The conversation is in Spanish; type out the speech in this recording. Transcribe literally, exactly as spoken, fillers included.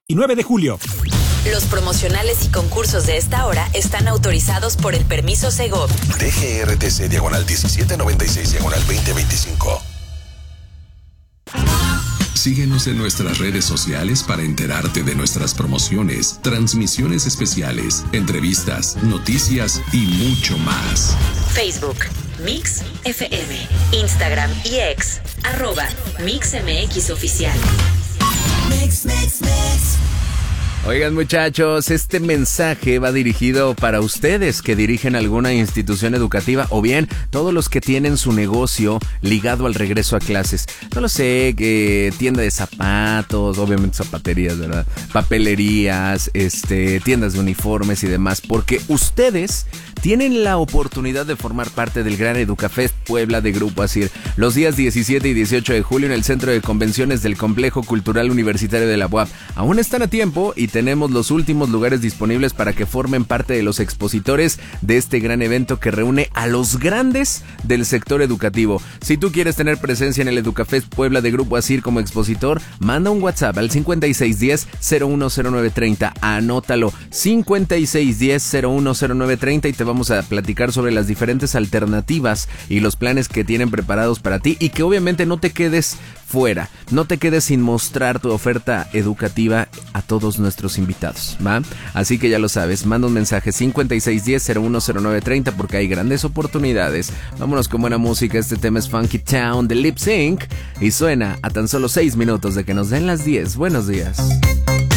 nueve de julio. Los promocionales y concursos de esta hora están autorizados por el permiso Segov. D G R T C diagonal diecisiete noventa y seis diagonal veinte veinticinco. Síguenos en nuestras redes sociales para enterarte de nuestras promociones, transmisiones especiales, entrevistas, noticias y mucho más. Facebook, Mix F M, Instagram y X, arroba Mix M X Oficial. Mix, mix, mix. Oigan, muchachos, este mensaje va dirigido para ustedes que dirigen alguna institución educativa o bien todos los que tienen su negocio ligado al regreso a clases. No lo sé, eh, tienda de zapatos, obviamente zapaterías, ¿verdad? Papelerías, este, tiendas de uniformes y demás, porque ustedes tienen la oportunidad de formar parte del Gran Educafest Puebla de Grupo Asir los días diecisiete y dieciocho de julio en el Centro de Convenciones del Complejo Cultural Universitario de la U A P. Aún están a tiempo y tenemos los últimos lugares disponibles para que formen parte de los expositores de este gran evento que reúne a los grandes del sector educativo. Si tú quieres tener presencia en el Educafest Puebla de Grupo Asir como expositor, manda un WhatsApp al cincuenta y seis diez cero uno cero nueve treinta. Anótalo, cincuenta y seis diez cero uno cero nueve treinta, y te vamos a platicar sobre las diferentes alternativas y los planes que tienen preparados para ti, y que obviamente no te quedes fuera, no te quedes sin mostrar tu oferta educativa a todos nuestros invitados, ¿va? Así que ya lo sabes, manda un mensaje cincuenta y seis diez cero uno cero nueve treinta porque hay grandes oportunidades. Vámonos con buena música. Este tema es Funky Town de Lip Sync y suena a tan solo seis minutos de que nos den las diez. Buenos días.